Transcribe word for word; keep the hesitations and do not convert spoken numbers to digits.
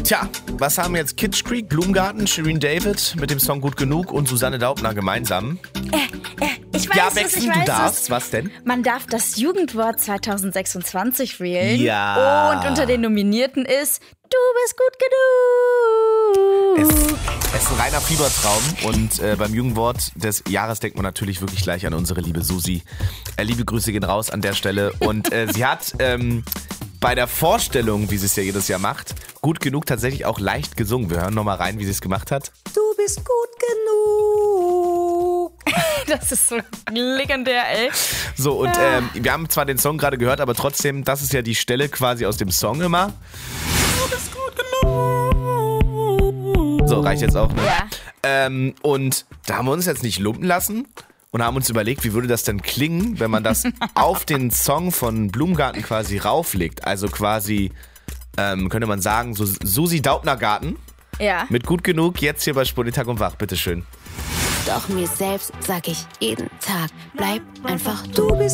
Tja, was haben jetzt Kitsch Creek, Blumengarten, Shirin David mit dem Song Gut Genug und Susanne Daubner gemeinsam? Äh, äh, ich weiß Ja, es, wechseln, ich du weiß darfst. es. Was denn? Man darf das Jugendwort zwanzig sechsundzwanzig wählen. Ja. Und unter den Nominierten ist Du bist gut Es, genug. es ist ein reiner Fiebertraum und äh, beim Jugendwort des Jahres denkt man natürlich wirklich gleich an unsere liebe Susi. Äh, liebe Grüße gehen raus an der Stelle und äh, sie hat ähm, bei der Vorstellung, wie sie es ja jedes Jahr macht, gut genug tatsächlich auch leicht gesungen. Wir hören nochmal rein, wie sie es gemacht hat. Du bist gut genug. Das ist so legendär, ey. So, und ähm, wir haben zwar den Song gerade gehört, aber trotzdem, das ist ja die Stelle quasi aus dem Song immer. Du bist gut genug. So, reicht jetzt auch, ne? Ja. Ähm, und da haben wir uns jetzt nicht lumpen lassen und haben uns überlegt, wie würde das denn klingen, wenn man das auf den Song von Blumengarten quasi rauflegt. Also quasi, ähm, könnte man sagen, so Susi Daubner Garten Ja. mit gut genug jetzt hier bei Spolitag und Wach. Bitteschön. Doch mir selbst sag ich jeden Tag, bleib einfach du bist